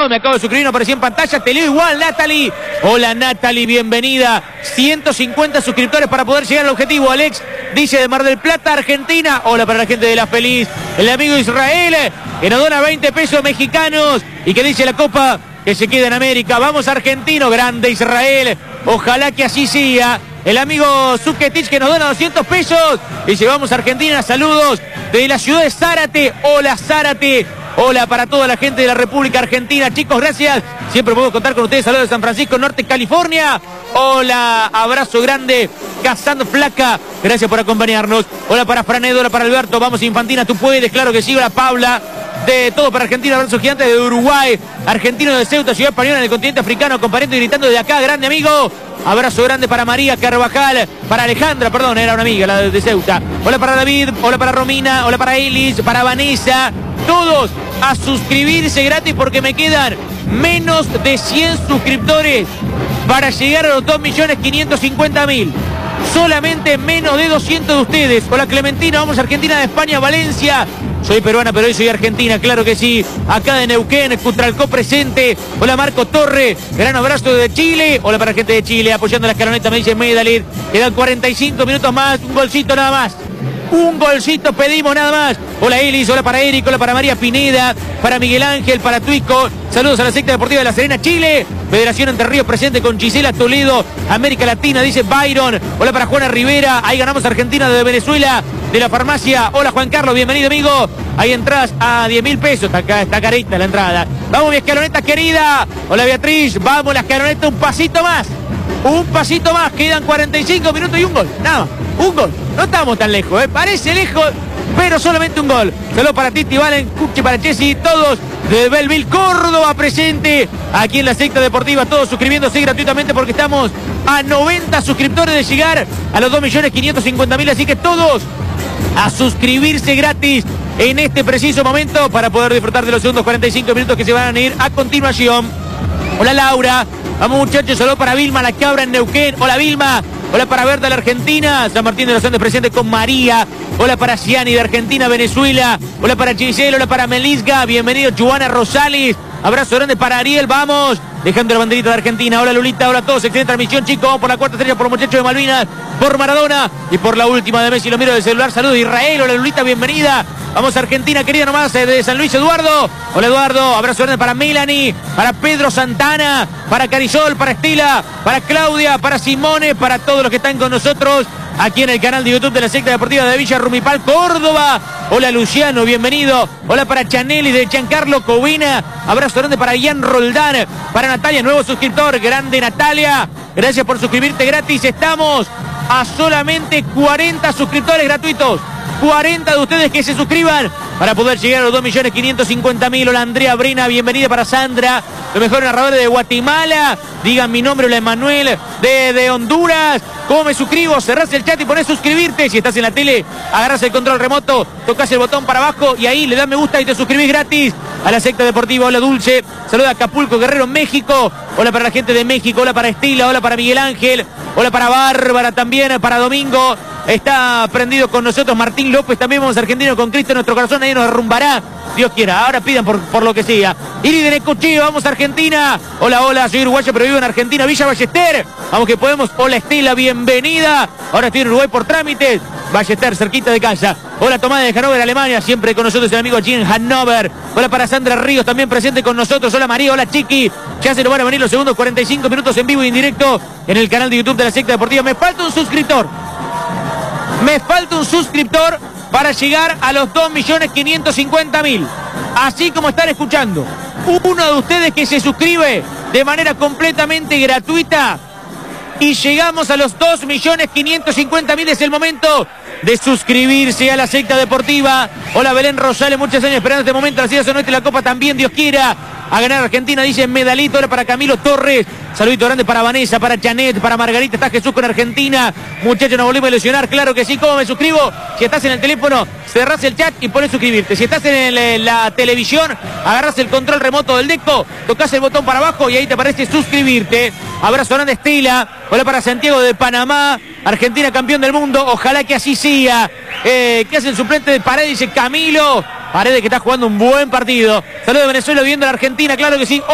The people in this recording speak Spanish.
no, me acabo de suscribir, no apareció en pantalla, te leo igual, Natalie. Hola, Natalie, bienvenida. 150 suscriptores para poder llegar al objetivo. Alex dice de Mar del Plata, Argentina. Hola para la gente de La Feliz. El amigo Israel, que nos dona 20 pesos mexicanos y que dice la copa que se queda en América. Vamos, argentino, grande Israel. Ojalá que así sea. El amigo Zucketic que nos dona 200 pesos. Dice, vamos, Argentina, saludos de la ciudad de Zárate. Hola, Zárate. Hola para toda la gente de la República Argentina. Chicos, gracias. Siempre podemos contar con ustedes. Saludos de San Francisco, Norte, California. Hola, abrazo grande. Cazando Flaca. Gracias por acompañarnos. Hola para Franedo, hola para Alberto. Vamos, Infantina, tú puedes. Claro que sí. Hola, Paula. De todo para Argentina, abrazo gigante de Uruguay. Argentino de Ceuta, ciudad española en el continente africano. Compartiendo y gritando de acá. Grande amigo. Abrazo grande para María Carvajal, para Alejandra, perdón, era una amiga, la de Ceuta. Hola para David, hola para Romina, hola para Elis, para Vanessa. Todos a suscribirse gratis porque me quedan menos de 100 suscriptores para llegar a los 2.550.000. Solamente menos de 200 de ustedes. Hola Clementina, vamos a Argentina, de España, Valencia. Soy peruana, pero hoy soy argentina, claro que sí. Acá de Neuquén, Cutralcó presente. Hola Marco Torre, gran abrazo de Chile. Hola para la gente de Chile, apoyando la escaloneta, me dice Medalit. Quedan 45 minutos más, un golcito nada más. Un golcito pedimos nada más. Hola Elis, hola para Eric, hola para María Pineda, para Miguel Ángel, para Tuico. Saludos a la secta deportiva de La Serena, Chile. Federación Entre Ríos presente con Gisela Toledo. América Latina, dice Byron. Hola para Juana Rivera. Ahí ganamos Argentina de Venezuela. De la farmacia. Hola Juan Carlos, bienvenido amigo. Ahí entras a 10.000 pesos. Está carita la entrada. Vamos mi escaloneta querida. Hola Beatriz. Vamos la escaloneta un pasito más. Un pasito más. Quedan 45 minutos y un gol. Nada más. Un gol. No estamos tan lejos, ¿eh? Parece lejos, pero solamente un gol. Saludos para Titi, Valen, Cuchi, para Chessy, todos de Belleville, Córdoba, presente aquí en la secta deportiva. Todos suscribiéndose gratuitamente porque estamos a 90 suscriptores de llegar a los 2.550.000. Así que todos a suscribirse gratis en este preciso momento para poder disfrutar de los segundos 45 minutos que se van a ir a continuación. Hola Laura. Vamos muchachos, saludos para Vilma, la cabra en Neuquén. Hola Vilma. Hola para Berta, la Argentina. San Martín de los Andes presente con María. Hola para Ciani de Argentina, Venezuela. Hola para Giselle, hola para Melisga. Bienvenido Juana Rosales. Abrazo grande para Ariel, vamos. Dejando la banderita de Argentina. Hola Lulita, hola a todos. Excelente transmisión, chicos. Vamos por la cuarta estrella, por los muchachos de Malvinas, por Maradona y por la última de Messi. Lo miro del celular. Saludos Israel. Hola Lulita, bienvenida. Vamos Argentina, querida nomás, de San Luis, Eduardo. Hola Eduardo, abrazo grande para Melanie, para Pedro Santana, para Carisol, para Estela, para Claudia, para Simone, para todos los que están con nosotros aquí en el canal de YouTube de la secta deportiva de Villa Rumipal, Córdoba. Hola Luciano, bienvenido. Hola para Chanel y de Giancarlo Covina. Abrazo grande para Ian Roldán, para Natalia, nuevo suscriptor. Grande Natalia, gracias por suscribirte gratis. Estamos a solamente 40 suscriptores gratuitos. 40 de ustedes que se suscriban para poder llegar a los 2.550.000. Hola Andrea Brina, bienvenida para Sandra, los mejores narradores de Guatemala. Digan mi nombre, hola Emanuel de Honduras. ¿Cómo me suscribo? Cerrás el chat y ponés suscribirte. Si estás en la tele, agarrás el control remoto, tocas el botón para abajo y ahí le das me gusta y te suscribís gratis a la secta deportiva. Hola Dulce, saluda a Acapulco, Guerrero, México. Hola para la gente de México, hola para Estila, hola para Miguel Ángel, hola para Bárbara también, para Domingo. Está prendido con nosotros Martín López, también vamos argentino con Cristo en nuestro corazón, ahí nos derrumbará, Dios quiera. Ahora pidan por lo que sea. Iris de Necochea, vamos Argentina. Hola, soy uruguayo pero vivo en Argentina, Villa Ballester. Vamos que podemos. Hola Estela, bienvenida. Ahora estoy en Uruguay por trámites. Ballester, cerquita de casa. Hola Tomás de Hannover, Alemania, siempre con nosotros el amigo allí en Hannover. Hola para Sandra Ríos, también presente con nosotros. Hola María, hola Chiqui. Ya se nos van a venir los segundos 45 minutos en vivo y en directo en el canal de YouTube de la secta deportiva. Me falta un suscriptor. Me falta un suscriptor para llegar a los 2.550.000. Así como están escuchando. Uno de ustedes que se suscribe de manera completamente gratuita y llegamos a los 2.550.000. Es el momento de suscribirse a la secta deportiva. Hola Belén Rosales, muchos años esperando este momento. La ciudad de la Copa también, Dios quiera. A ganar Argentina, dice Medalito. Ahora para Camilo Torres. Saludito grande para Vanessa, para Janet, para Margarita. Está Jesús con Argentina. Muchachos, nos volvemos a ilusionar. Claro que sí. ¿Cómo me suscribo? Si estás en el teléfono, cerrás el chat y pones suscribirte. Si estás en la televisión, agarrás el control remoto del Deco, tocas el botón para abajo y ahí te aparece suscribirte. Abrazo grande Estela. Hola para Santiago de Panamá. Argentina campeón del mundo. Ojalá que así sea. ¿Qué hace el suplente de Paredes? Dice Camilo Paredes, que está jugando un buen partido. Saludos de Venezuela viviendo en la Argentina. Claro que sí.